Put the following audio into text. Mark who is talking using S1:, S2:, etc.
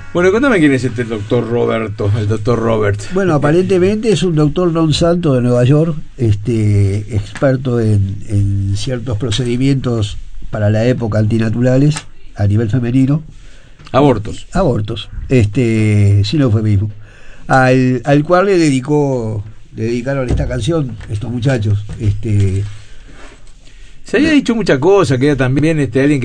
S1: Bueno, contame quién es este doctor Roberto, el doctor Robert.
S2: Bueno, aparentemente es un doctor non santo de Nueva York, experto en ciertos procedimientos para la época antinaturales a nivel femenino.
S1: Abortos.
S2: Sin eufemismo. Al cual le dedicaron esta canción estos muchachos.
S1: Se había dicho mucha cosa, que era también alguien que